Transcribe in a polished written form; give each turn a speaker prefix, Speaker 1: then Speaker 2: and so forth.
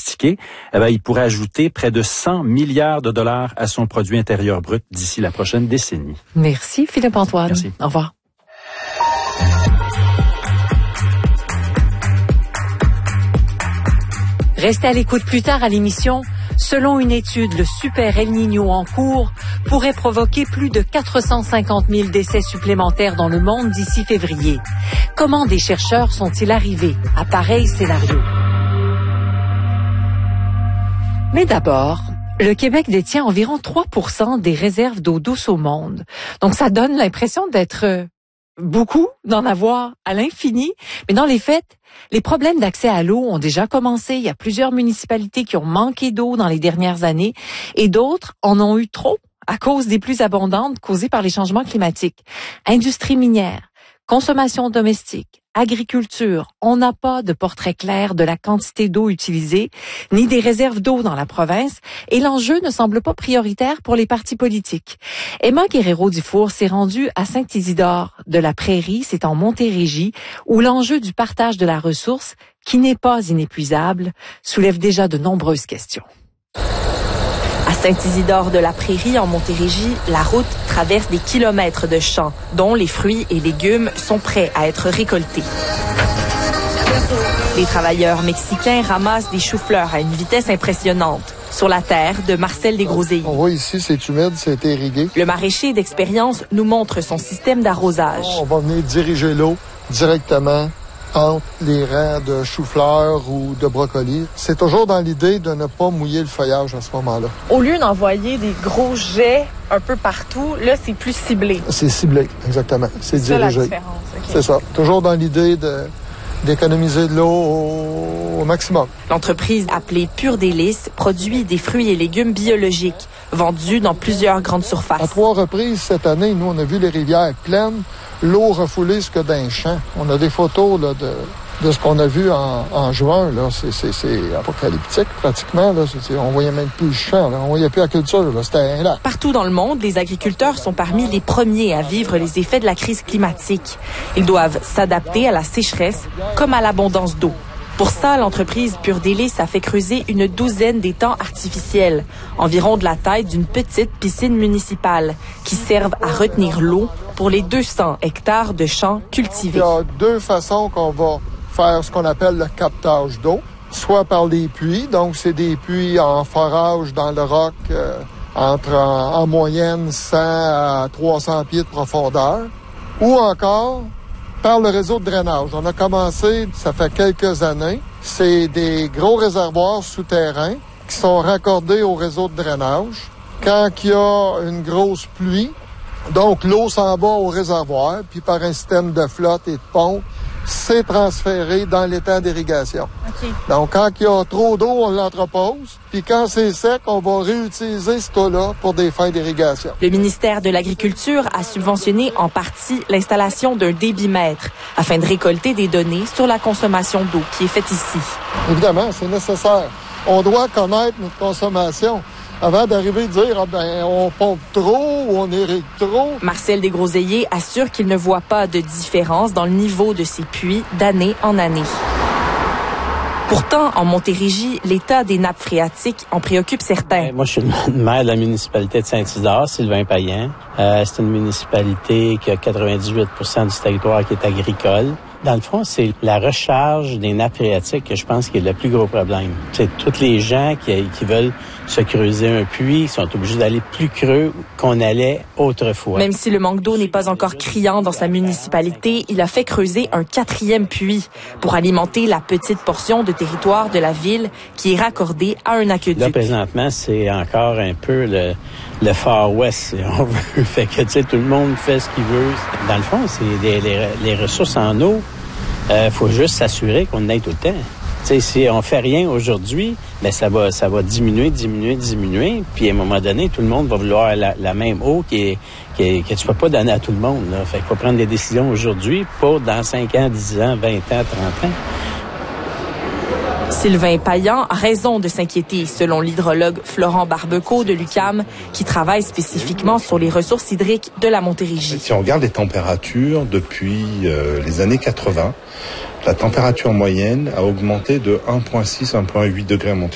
Speaker 1: sophistiqué, il pourrait ajouter près de 100 milliards de dollars à son produit intérieur brut d'ici la prochaine décennie.
Speaker 2: Merci Philippe-Antoine.
Speaker 1: Merci.
Speaker 2: Au revoir. Restez à l'écoute plus tard à l'émission. Selon une étude, le super El Niño en cours pourrait provoquer plus de 450 000 décès supplémentaires dans le monde d'ici février. Comment des chercheurs sont-ils arrivés à pareil scénario? Mais d'abord, le Québec détient environ 3% des réserves d'eau douce au monde. Donc ça donne l'impression d'être beaucoup, d'en avoir à l'infini. Mais dans les faits, les problèmes d'accès à l'eau ont déjà commencé. Il y a plusieurs municipalités qui ont manqué d'eau dans les dernières années et d'autres en ont eu trop à cause des pluies abondantes causées par les changements climatiques. Industrie minière, consommation domestique, agriculture, on n'a pas de portrait clair de la quantité d'eau utilisée, ni des réserves d'eau dans la province, et l'enjeu ne semble pas prioritaire pour les partis politiques. Emma Guerrero-Dufour s'est rendue à Saint-Isidore de la Prairie, c'est en Montérégie, où l'enjeu du partage de la ressource, qui n'est pas inépuisable, soulève déjà de nombreuses questions.
Speaker 3: À Saint-Isidore de la Prairie, en Montérégie, la route traverse des kilomètres de champs, dont les fruits et légumes sont prêts à être récoltés. Les travailleurs mexicains ramassent des choux-fleurs à une vitesse impressionnante sur la terre de Marcel Desgroseilliers.
Speaker 4: On voit ici, c'est humide, c'est irrigué.
Speaker 3: Le maraîcher d'expérience nous montre son système d'arrosage.
Speaker 4: On va venir diriger l'eau directement entre les rangs de choux-fleurs ou de brocolis. C'est toujours dans l'idée de ne pas mouiller le feuillage à ce moment-là.
Speaker 3: Au lieu d'envoyer des gros jets un peu partout, là, c'est plus ciblé.
Speaker 4: C'est ciblé, exactement. C'est dirigé.
Speaker 3: C'est ça la différence. Okay.
Speaker 4: C'est ça. Toujours dans l'idée d'économiser de l'eau au maximum.
Speaker 3: L'entreprise appelée Pure Délice produit des fruits et légumes biologiques vendus dans plusieurs grandes surfaces.
Speaker 4: À 3 reprises cette année, nous, on a vu les rivières pleines, l'eau refoulée jusque dans les champs. On a des photos là, de ce qu'on a vu en juin. Là. C'est apocalyptique pratiquement. Là. On voyait même plus le champ. Là. On voyait plus la culture. Là. C'était un lac.
Speaker 3: Partout dans le monde, les agriculteurs sont parmi les premiers à vivre les effets de la crise climatique. Ils doivent s'adapter à la sécheresse comme à l'abondance d'eau. Pour ça, l'entreprise Pure Délice a fait creuser une 12aine d'étangs artificiels, environ de la taille d'une petite piscine municipale, qui servent à retenir l'eau pour les 200 hectares de champs cultivés.
Speaker 4: Il y a 2 façons qu'on va faire ce qu'on appelle le captage d'eau, soit par les puits, donc c'est des puits en forage dans le roc en moyenne 100 à 300 pieds de profondeur, ou encore par le réseau de drainage. On a commencé, ça fait quelques années, c'est des gros réservoirs souterrains qui sont raccordés au réseau de drainage. Quand il y a une grosse pluie, donc l'eau s'en va au réservoir, puis par un système de flotte et de pompe, c'est transféré dans l'étang d'irrigation. Okay. Donc, quand il y a trop d'eau, on l'entrepose. Puis quand c'est sec, on va réutiliser cette eau-là pour des fins d'irrigation.
Speaker 3: Le ministère de l'Agriculture a subventionné en partie l'installation d'un débitmètre afin de récolter des données sur la consommation d'eau qui est faite ici.
Speaker 4: Évidemment, c'est nécessaire. On doit connaître notre consommation avant d'arriver à dire on pompe trop ou on irrigue trop.
Speaker 3: Marcel Desgroseilliers assure qu'il ne voit pas de différence dans le niveau de ses puits d'année en année. Pourtant, en Montérégie, l'état des nappes phréatiques en préoccupe certains.
Speaker 5: Moi, je suis le maire de la municipalité de Saint-Isidore, Sylvain Payen. C'est une municipalité qui a 98% du territoire qui est agricole. Dans le fond, c'est la recharge des nappes phréatiques que je pense qui est le plus gros problème. C'est tous les gens qui veulent se creuser un puits sont obligés d'aller plus creux qu'on allait autrefois.
Speaker 3: Même si le manque d'eau n'est pas encore criant dans sa municipalité, il a fait creuser un 4e puits pour alimenter la petite portion de territoire de la ville qui est raccordée à un aqueduc.
Speaker 5: Là, présentement, c'est encore un peu le Far West, si on veut. Fait que, tu sais, tout le monde fait ce qu'il veut. Dans le fond, c'est les ressources en eau. Faut juste s'assurer qu'on en ait tout le temps. Tu sais, si on fait rien aujourd'hui, ben ça va diminuer. Puis à un moment donné, tout le monde va vouloir la même eau que tu peux pas donner à tout le monde. Là. Fait qu'il faut prendre des décisions aujourd'hui, pas dans 5 ans, 10 ans, 20 ans, 30 ans.
Speaker 3: Sylvain Payen a raison de s'inquiéter, selon l'hydrologue Florent Barbeco de l'UQAM, qui travaille spécifiquement sur les ressources hydriques de la Montérégie.
Speaker 6: Si on regarde les températures depuis les années 80, la température moyenne a augmenté de 1,6 à 1,8 degrés à Montérégie.